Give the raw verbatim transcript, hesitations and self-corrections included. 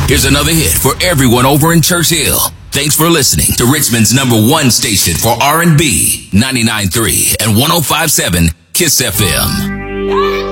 Here's another hit for everyone over in Church Hill. Thanks for listening to Richmond's number one station for R and B, ninety-nine point three and one oh five point seven KISS F M.